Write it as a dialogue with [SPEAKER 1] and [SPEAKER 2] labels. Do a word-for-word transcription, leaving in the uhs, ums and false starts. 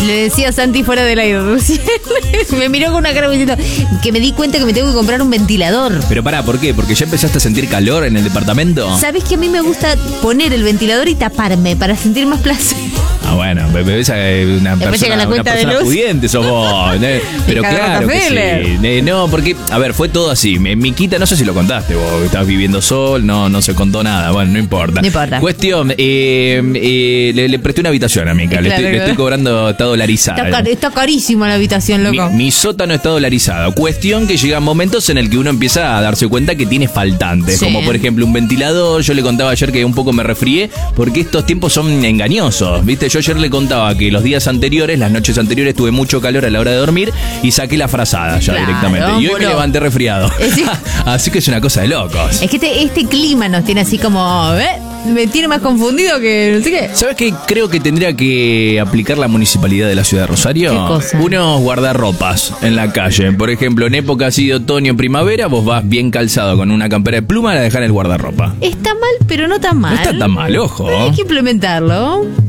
[SPEAKER 1] Le decía a Santi fuera del aire recién. Me miró con una cara diciendo que me di cuenta que me tengo que comprar un ventilador.
[SPEAKER 2] Pero pará, ¿por qué? ¿Porque ya empezaste a sentir calor en el departamento?
[SPEAKER 1] ¿Sabés que a mí me gusta poner el ventilador y taparme para sentir más placer?
[SPEAKER 2] Ah, bueno, ves a una
[SPEAKER 1] Después llega
[SPEAKER 2] persona,
[SPEAKER 1] la
[SPEAKER 2] una
[SPEAKER 1] cuenta de
[SPEAKER 2] persona
[SPEAKER 1] luz.
[SPEAKER 2] pudiente, sos vos. ¿eh? Pero
[SPEAKER 1] Hija de
[SPEAKER 2] claro que
[SPEAKER 1] Rockefeller.
[SPEAKER 2] sí. Eh, No, porque, a ver, fue todo así. En Miquita, no sé si lo contaste vos, que estabas viviendo sol, no, no se contó nada. Bueno, no importa.
[SPEAKER 1] No importa.
[SPEAKER 2] Cuestión, eh, eh, le, le presté una habitación a Mica. Le,
[SPEAKER 1] Claro,
[SPEAKER 2] estoy, le
[SPEAKER 1] claro.
[SPEAKER 2] estoy cobrando, está dolarizada.
[SPEAKER 1] Está, car- está carísima la habitación,
[SPEAKER 2] Mi,
[SPEAKER 1] loco.
[SPEAKER 2] mi sótano está dolarizado. Cuestión que llegan momentos en el que uno empieza a darse cuenta que tiene faltantes.
[SPEAKER 1] Sí.
[SPEAKER 2] Como por ejemplo un ventilador. Yo le contaba ayer que un poco me resfrié porque estos tiempos son engañosos. ¿Viste? Yo ayer le contaba que los días anteriores, las noches anteriores, tuve mucho calor a la hora de dormir y saqué la frazada ya
[SPEAKER 1] Claro,
[SPEAKER 2] directamente. Y hoy
[SPEAKER 1] boludo.
[SPEAKER 2] me levanté resfriado.
[SPEAKER 1] Eh, sí.
[SPEAKER 2] Así que es una cosa de locos.
[SPEAKER 1] Es que este, este clima nos tiene así como... ¿eh? Me tiene más confundido que no sé qué.
[SPEAKER 2] ¿Sabes qué? Creo que tendría que aplicar la municipalidad de la ciudad de Rosario.
[SPEAKER 1] ¿Qué cosa?
[SPEAKER 2] Unos guardarropas en la calle. Por ejemplo, en época así de otoño, primavera, vos vas bien calzado con una campera de pluma a dejar el guardarropa.
[SPEAKER 1] Está mal, pero no tan mal.
[SPEAKER 2] No está tan mal, ojo.
[SPEAKER 1] Hay que implementarlo.